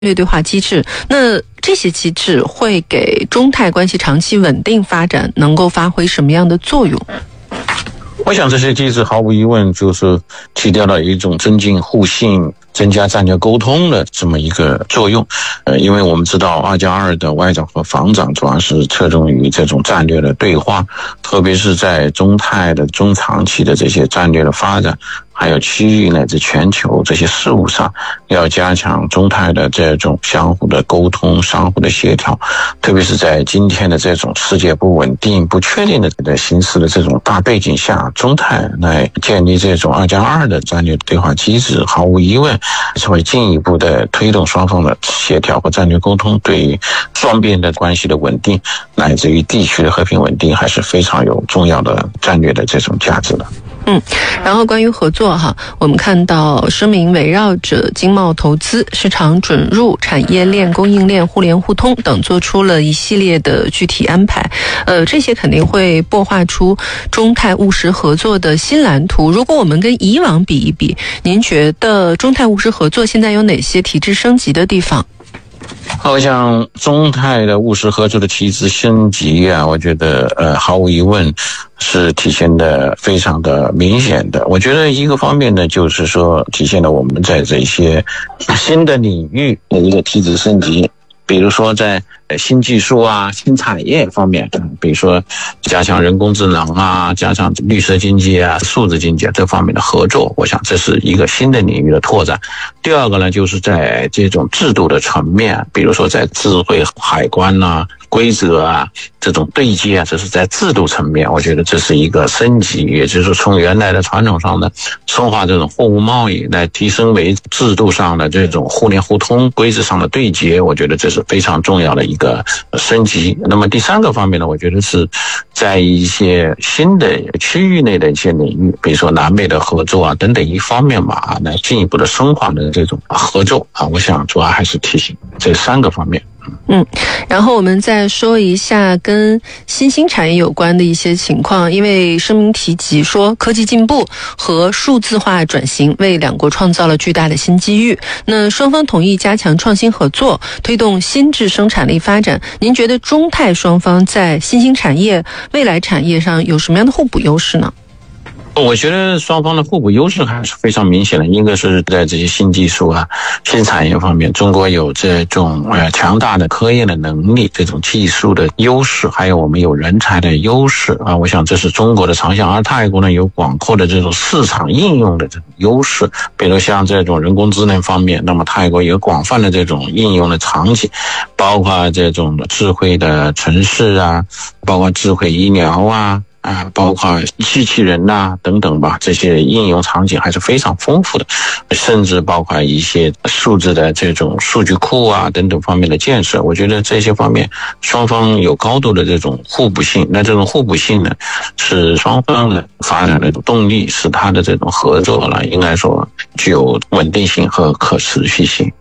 略对话机制，那这些机制会给中泰关系长期稳定发展能够发挥什么样的作用？ 我想这些机制毫无疑问就是起到了一种增进互信、增加战略沟通的这么一个作用。因为我们知道2+2的外长和防长主要是侧重于这种战略的对话，特别是在中泰的中长期的这些战略的发展，还有区域乃至全球这些事务上，要加强中泰的这种相互的沟通、相互的协调，特别是在今天的这种世界不稳定、不确定的形势的这种大背景下，中泰来建立这种2+2的战略对话机制，毫无疑问是会进一步的推动双方的协调和战略沟通，对于双边的关系的稳定，乃至于地区的和平稳定，还是非常有重要的战略的这种价值的。 然后关于合作我们看到声明围绕着经贸投资、市场准入、产业链、供应链、互联互通等做出了一系列的具体安排。这些肯定会擘画出中泰务实合作的新蓝图。如果我们跟以往比一比，您觉得中泰务实合作现在有哪些提质升级的地方？ 我想中泰的务实合作的提质升级我觉得毫无疑问是体现的非常的明显的。我觉得一个方面呢，就是说体现了我们在这些新的领域的一个提质升级，比如说在新技术新产业方面，比如说加强人工智能加强绿色经济数字经济这方面的合作，我想这是一个新的领域的拓展。第二个呢，就是在这种制度的层面，比如说在智慧海关规则这种对接这是在制度层面，我觉得这是一个升级，也就是说从原来的传统上的深化这种货物贸易来提升为制度上的这种互联互通、规则上的对接，我觉得这是非常重要的一个升级。那么第三个方面呢，我觉得是在一些新的区域内的一些领域，比如说南北的合作等等一方面来进一步的深化的这种合作我想主要还是提醒这三个方面。 然后我们再说一下跟新兴产业有关的一些情况，因为声明提及说科技进步和数字化转型为两国创造了巨大的新机遇，那双方同意加强创新合作，推动新质生产力发展。您觉得中泰双方在新兴产业、未来产业上有什么样的互补优势呢？ 我觉得双方的互补优势还是非常明显的。一个是在这些新技术新产业方面，中国有这种强大的科研的能力，这种技术的优势，还有我们有人才的优势我想这是中国的长项。而泰国呢，有广阔的这种市场应用的这种优势，比如像这种人工智能方面，那么泰国有广泛的这种应用的场景，包括这种智慧的城市包括智慧医疗包括机器人等等吧，这些应用场景还是非常丰富的，甚至包括一些数字的这种数据库等等方面的建设。我觉得这些方面双方有高度的这种互补性，那这种互补性呢，是双方的发展的动力，使它的这种合作应该说具有稳定性和可持续性。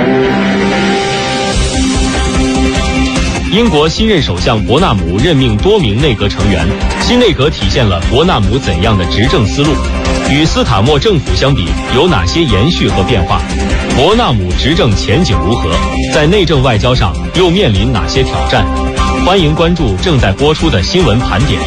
英国新任首相伯纳姆任命多名内阁成员，新内阁体现了伯纳姆怎样的执政思路？与斯塔默政府相比，有哪些延续和变化？伯纳姆执政前景如何？在内政外交上又面临哪些挑战？欢迎关注正在播出的新闻盘点。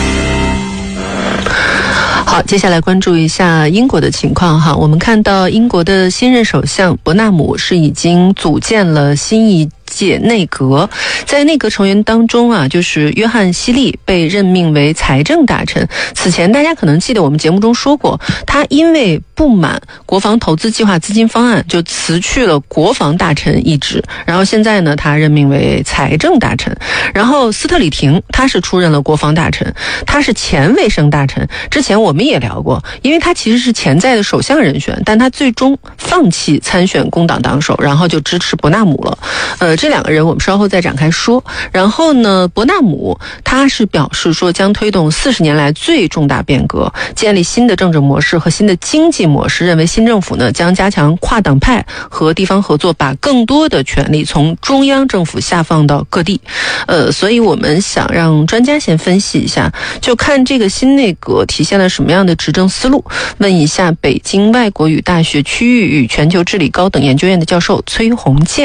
好，接下来关注一下英国的情况我们看到英国的新任首相伯纳姆是已经组建了新一届内阁，在内阁成员当中就是约翰希利被任命为财政大臣。此前大家可能记得我们节目中说过，他因为不满国防投资计划资金方案，就辞去了国防大臣一职，然后现在呢，他任命为财政大臣。然后斯特里廷他是出任了国防大臣，他是前卫生大臣，之前我们也聊过，因为他其实是潜在的首相人选，但他最终放弃参选工党党首，然后就支持伯纳姆了。这这两个人我们稍后再展开说。然后呢，伯纳姆他是表示说将推动40年来最重大变革，建立新的政治模式和新的经济模式，认为新政府呢将加强跨党派和地方合作，把更多的权力从中央政府下放到各地。所以我们想让专家先分析一下，就看这个新内阁体现了什么样的执政思路。问一下北京外国语大学区域与全球治理高等研究院的教授崔洪建。